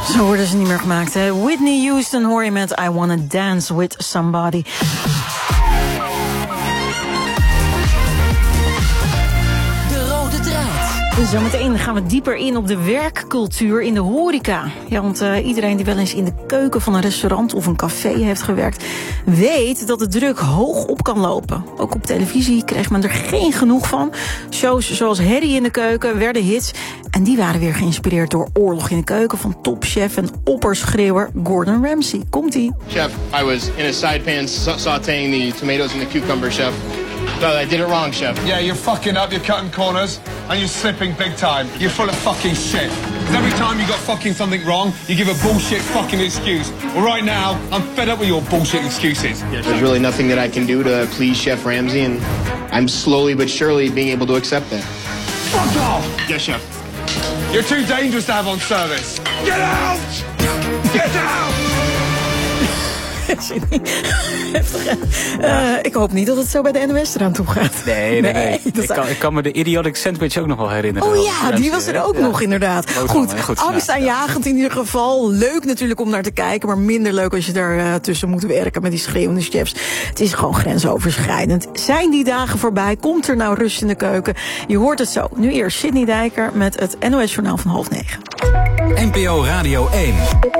Zo worden ze niet meer gemaakt, hè? Whitney Houston hoor je met I Wanna Dance With Somebody. Zometeen gaan we dieper in op de werkcultuur in de horeca. Ja, want iedereen die wel eens in de keuken van een restaurant of een café heeft gewerkt, weet dat de druk hoog op kan lopen. Ook op televisie kreeg men er geen genoeg van. Shows zoals Harry in de keuken werden hits. En die waren weer geïnspireerd door Oorlog in de keuken van topchef en opperschreeuwer Gordon Ramsay. Komt-ie. Chef, I was in a side pan sautéing the tomatoes and the cucumber, chef. No, I did it wrong, chef. Yeah, you're fucking up, you're cutting corners, and you're slipping big time. You're full of fucking shit. Because every time you got fucking something wrong, you give a bullshit fucking excuse. Well, right now, I'm fed up with your bullshit excuses. There's really nothing that I can do to please Chef Ramsay, and I'm slowly but surely being able to accept that. Fuck off! Yes, chef. You're too dangerous to have on service. Get out! Get out! Ik hoop niet dat het zo bij de NOS eraan toe gaat. Nee. Ik kan me de idiotic sandwich ook nog wel herinneren. Oh ja, die was er ook nog inderdaad. Goed, angstaanjagend in ieder geval. Leuk natuurlijk om naar te kijken, maar minder leuk als je daar tussen moet werken met die schreeuwende chefs. Het is gewoon grensoverschrijdend. Zijn die dagen voorbij? Komt er nou rust in de keuken? Je hoort het zo. Nu eerst Sydney Dijker met het NOS-journaal van 8:30. NPO Radio 1.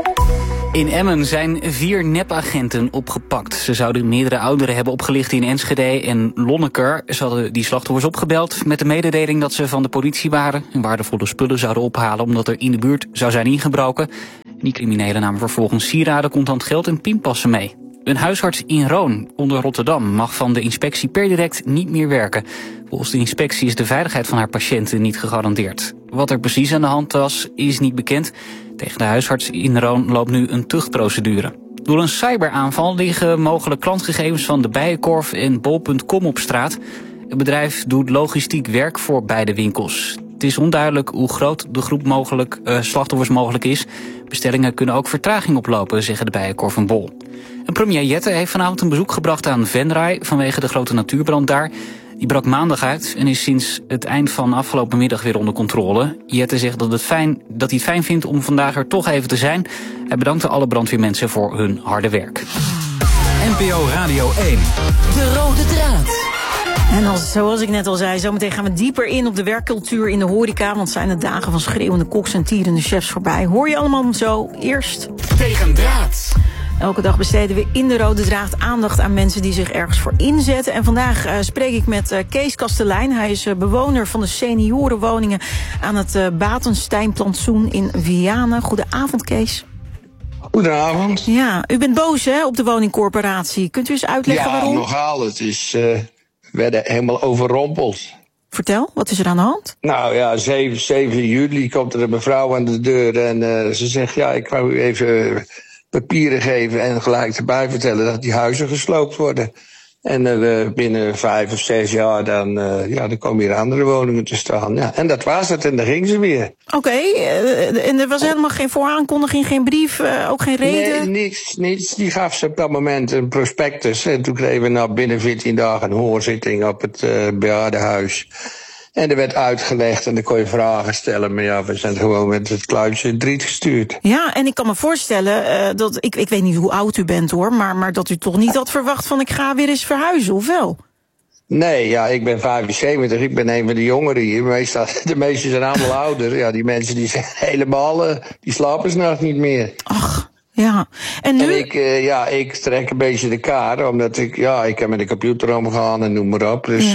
In Emmen zijn 4 nepagenten opgepakt. Ze zouden meerdere ouderen hebben opgelicht in Enschede en Lonneker. Ze hadden die slachtoffers opgebeld met de mededeling dat ze van de politie waren en waardevolle spullen zouden ophalen omdat er in de buurt zou zijn ingebroken. Die criminelen namen vervolgens sieraden, contant geld en pinpassen mee. Een huisarts in Roon onder Rotterdam mag van de inspectie per direct niet meer werken. Volgens de inspectie is de veiligheid van haar patiënten niet gegarandeerd. Wat er precies aan de hand was, is niet bekend. Tegen de huisarts in Roon loopt nu een tuchtprocedure. Door een cyberaanval liggen mogelijk klantgegevens van de Bijenkorf en Bol.com op straat. Het bedrijf doet logistiek werk voor beide winkels. Het is onduidelijk hoe groot de groep slachtoffers mogelijk is. Bestellingen kunnen ook vertraging oplopen, zeggen de Bijenkorf en Bol. En premier Jette heeft vanavond een bezoek gebracht aan Venray vanwege de grote natuurbrand daar. Die brak maandag uit en is sinds het eind van afgelopen middag weer onder controle. Jette zegt dat hij het fijn vindt om vandaag er toch even te zijn. Hij bedankte alle brandweermensen voor hun harde werk. NPO Radio 1. De rode draad. En zoals ik net al zei, zometeen gaan we dieper in op de werkcultuur in de horeca. Want zijn de dagen van schreeuwende koks en tierende chefs voorbij. Hoor je allemaal zo. Eerst Tegendraad. Elke dag besteden we in de Rode Draad aandacht aan mensen die zich ergens voor inzetten. En vandaag spreek ik met Kees Kastelein. Hij is bewoner van de seniorenwoningen aan het Batensteinplantsoen in Vianen. Goedenavond, Kees. Goedenavond. Ja, u bent boos hè, op de woningcorporatie. Kunt u eens uitleggen waarom? Ja, nogal. Het is, we werden helemaal overrompeld. Vertel, wat is er aan de hand? Nou ja, 7 juli komt er een mevrouw aan de deur en ze zegt, ja, ik wou u even papieren geven en gelijk erbij vertellen dat die huizen gesloopt worden. En binnen 5 of 6 jaar dan komen hier andere woningen te staan. Ja, en dat was het en dan ging ze weer. Oké, en er was helemaal geen vooraankondiging, geen brief, ook geen reden? Nee, niets. Die gaf ze op dat moment een prospectus. En toen kregen we binnen 14 dagen een hoorzitting op het bejaardenhuis. En er werd uitgelegd en dan kon je vragen stellen. Maar ja, we zijn gewoon met het kluitje in het riet gestuurd. Ja, en ik kan me voorstellen dat, ik weet niet hoe oud u bent hoor, maar dat u toch niet had verwacht van ik ga weer eens verhuizen, of wel? Nee, ja, ik ben 75, ik ben een van de jongeren hier. De meesten zijn allemaal ouder. Ja, die mensen die zijn helemaal, die slapen 's nachts niet meer. Ach, ja. En nu? En ik trek een beetje de kaart, omdat ik heb met de computer omgegaan en noem maar op. Dus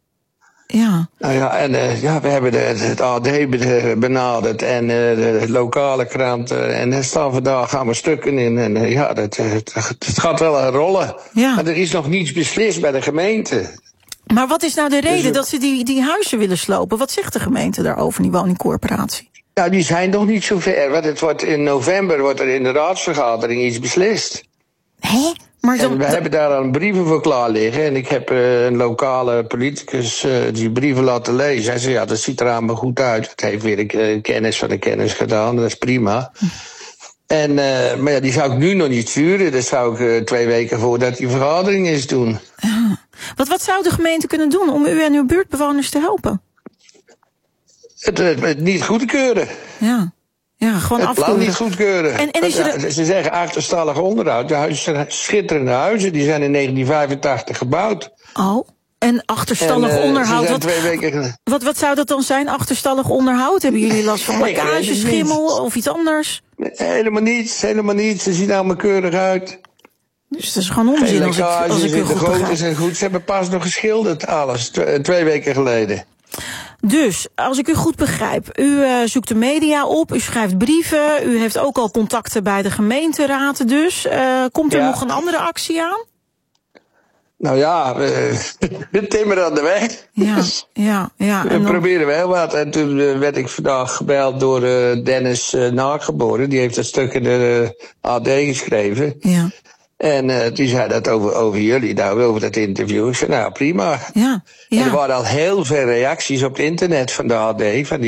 ja. Nou ja, en we hebben het AD benaderd en de lokale kranten. En er staan vandaag gaan we stukken in. En het gaat wel rollen. Ja. Maar er is nog niets beslist bij de gemeente. Maar wat is nou de reden dat ze die huizen willen slopen? Wat zegt de gemeente daarover, die woningcorporatie? Nou, die zijn nog niet zo ver. Want het wordt in november wordt er in de raadsvergadering iets beslist. Hé? En we hebben daar al brieven voor klaar liggen. En ik heb een lokale politicus die brieven laten lezen. Hij zei, ja, dat ziet er allemaal goed uit. Het heeft weer een kennis van de kennis gedaan. Dat is prima. En, maar ja, die zou ik nu nog niet sturen. Dat zou ik 2 weken voordat die vergadering is doen. Ja. Wat zou de gemeente kunnen doen om u en uw buurtbewoners te helpen? Het niet goedkeuren. Ja. Ja, gewoon het plan afkeuren. niet goedkeuren. En is er... Ze zeggen achterstallig onderhoud. De huizen zijn schitterende huizen. Die zijn in 1985 gebouwd. Oh, en achterstallig onderhoud. Wat zou dat dan zijn, achterstallig onderhoud? Hebben jullie last van lekkage, schimmel of iets anders? Helemaal niets. Ze zien allemaal keurig uit. Dus het is gewoon onzin als ik u goed begrijp. Zijn goed. Ze hebben pas nog geschilderd, alles. 2 weken geleden. Dus, als ik u goed begrijp, u zoekt de media op, u schrijft brieven, u heeft ook al contacten bij de gemeenteraad dus. Komt er nog een andere actie aan? Nou ja, we timmeren aan de weg. Ja. We proberen wel wat. En toen werd ik vandaag gebeld door Dennis Naakgeboren. Die heeft dat stuk in de AD geschreven. Ja. En die zei dat over jullie, over dat interview. Ik zei, nou prima. Ja. En er waren al heel veel reacties op het internet van de AD,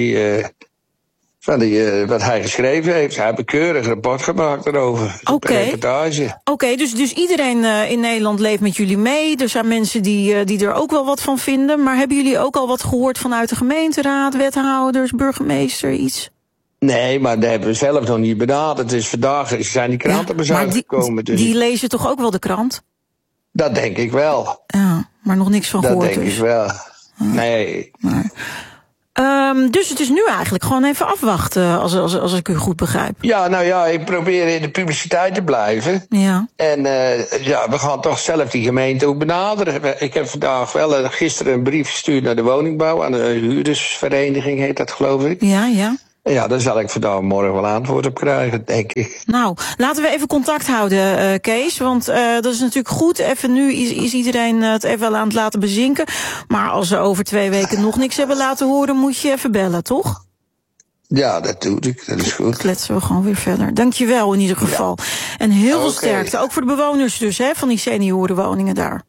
wat hij geschreven heeft. Hij heeft een keurig rapport gemaakt erover. Oké, dus iedereen in Nederland leeft met jullie mee. Er zijn mensen die er ook wel wat van vinden. Maar hebben jullie ook al wat gehoord vanuit de gemeenteraad, wethouders, burgemeester, iets? Nee, maar dat hebben we zelf nog niet benaderd. Dus vandaag zijn die kranten pas uitgekomen. Dus die lezen toch ook wel de krant? Dat denk ik wel. Ja, maar nog niks van gehoord. Dat denk ik wel. Nee. Dus het is nu eigenlijk gewoon even afwachten, als ik u goed begrijp. Ja, nou ja, ik probeer in de publiciteit te blijven. Ja. En we gaan toch zelf die gemeente ook benaderen. Ik heb gisteren een brief gestuurd naar de woningbouw, aan de huurdersvereniging heet dat, geloof ik. Ja. Ja, daar zal ik vandaag morgen wel antwoord op krijgen, denk ik. Nou, laten we even contact houden, Kees. Want dat is natuurlijk goed. Even nu is iedereen het even aan het laten bezinken. Maar als ze over 2 weken nog niks hebben laten horen, moet je even bellen, toch? Ja, dat doe ik. Dat is goed. Kletsen we gewoon weer verder. Dankjewel in ieder geval. Ja. En heel veel sterkte, ook voor de bewoners dus, van die seniorenwoningen daar.